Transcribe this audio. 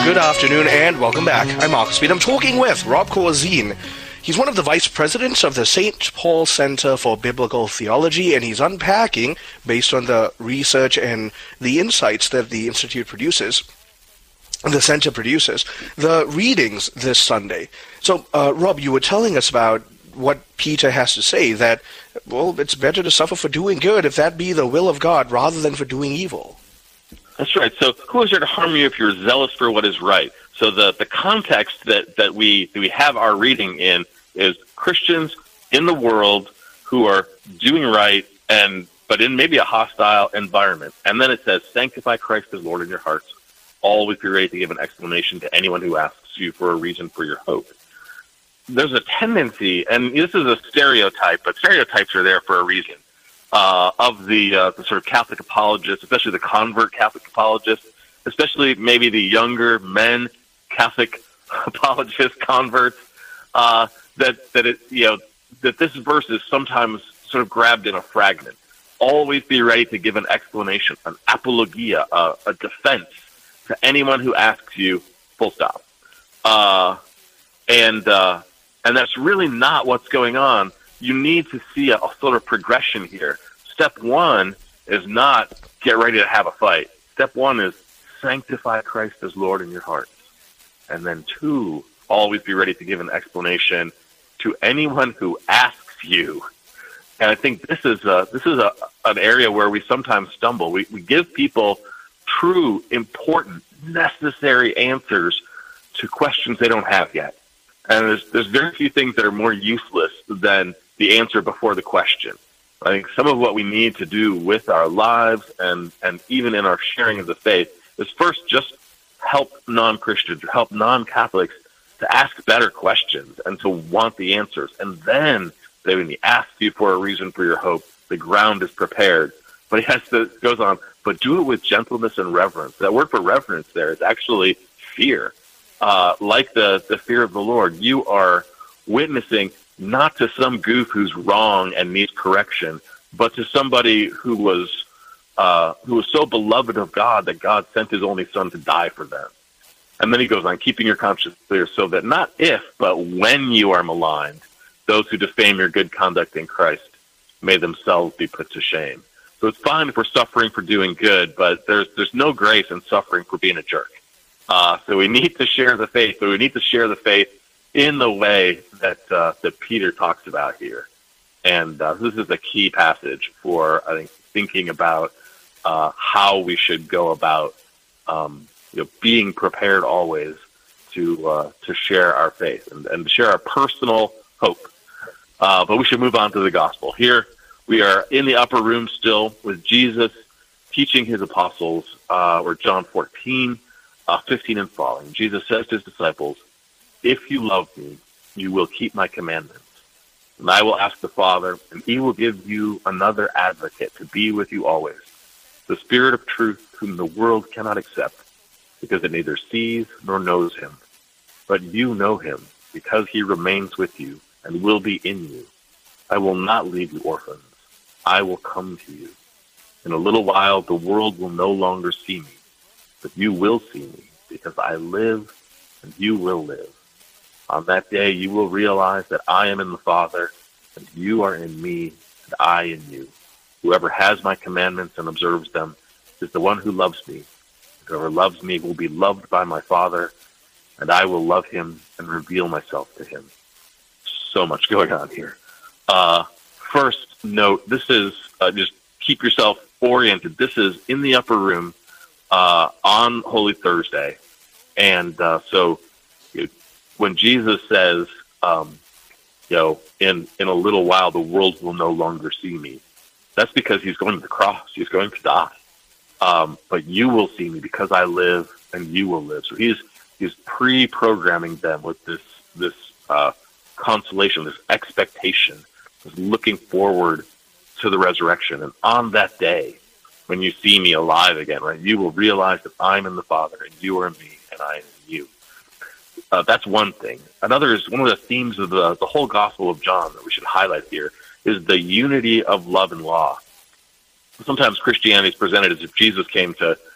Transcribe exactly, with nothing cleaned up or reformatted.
Good afternoon and welcome back. I'm Marcus Speed. I'm talking with Rob Corzine. He's one of the vice presidents of the Saint Paul Center for Biblical Theology, and he's unpacking, based on the research and the insights that the Institute produces, the center produces, the readings this Sunday. So, uh, Rob, you were telling us about what Peter has to say, that, well, it's better to suffer for doing good if that be the will of God rather than for doing evil. That's right. So who is there to harm you if you're zealous for what is right? So the, the context that, that we that we have our reading in is Christians in the world who are doing right, and but in maybe a hostile environment. And then it says, sanctify Christ as Lord in your hearts. Always be ready to give an explanation to anyone who asks you for a reason for your hope. There's a tendency, and this is a stereotype, but stereotypes are there for a reason. Uh, of the, uh, the sort of Catholic apologists, especially the convert Catholic apologists, especially maybe the younger men Catholic apologists, converts, uh, that that it you know that this verse is sometimes sort of grabbed in a fragment. Always be ready to give an explanation, an apologia, uh, a defense to anyone who asks you. Full stop. Uh, and uh, and that's really not what's going on. You need to see a, a sort of progression here. Step one is not get ready to have a fight. Step one is sanctify Christ as Lord in your hearts. And then two, always be ready to give an explanation to anyone who asks you. And I think this is a, this is a, an area where we sometimes stumble. We, we give people true, important, necessary answers to questions they don't have yet. And there's, there's very few things that are more useless than the answer before the question. I think some of what we need to do with our lives and, and even in our sharing of the faith is first just help non-Christians or help non-Catholics to ask better questions and to want the answers. And then they, when he asks you for a reason for your hope, the ground is prepared. But he has to, goes on, but do it with gentleness and reverence. That word for reverence there is actually fear. Uh, like the, the fear of the Lord, you are witnessing not to some goof who's wrong and needs correction, but to somebody who was uh, who was so beloved of God that God sent his only son to die for them. And then he goes on, keeping your conscience clear, so that not if, but when you are maligned, those who defame your good conduct in Christ may themselves be put to shame. So it's fine if we're suffering for doing good, but there's there's no grace in suffering for being a jerk. Uh, so we need to share the faith, but we need to share the faith in the way that uh, that Peter talks about here. And uh, this is a key passage for, I think, thinking about uh, how we should go about um, you know, being prepared always to uh, to share our faith and, and share our personal hope. Uh, but we should move on to the gospel. Here we are in the upper room still with Jesus teaching his apostles, uh, or John fourteen, uh, fifteen and following. Jesus says to his disciples, if you love me, you will keep my commandments. And I will ask the Father, and he will give you another advocate to be with you always, the Spirit of truth, whom the world cannot accept, because it neither sees nor knows him. But you know him, because he remains with you and will be in you. I will not leave you orphans. I will come to you. In a little while, the world will no longer see me, but you will see me, because I live and you will live. On that day, you will realize that I am in the Father, and you are in me, and I in you. Whoever has my commandments and observes them is the one who loves me. Whoever loves me will be loved by my Father, and I will love him and reveal myself to him. So much going on here. Uh, first note, this is, uh, just keep yourself oriented. This is in the upper room uh, on Holy Thursday. And uh, so you know, when Jesus says, um, you know, in, in a little while the world will no longer see me, that's because he's going to the cross. He's going to die. Um, but you will see me because I live and you will live. So he's he's pre-programming them with this this uh, consolation, this expectation, this looking forward to the resurrection. And on that day, when you see me alive again, right, you will realize that I'm in the Father and you are in me and I am in you. Uh, that's one thing. Another is one of the themes of the, the whole Gospel of John that we should highlight here is the unity of love and law. Sometimes Christianity is presented as if Jesus came to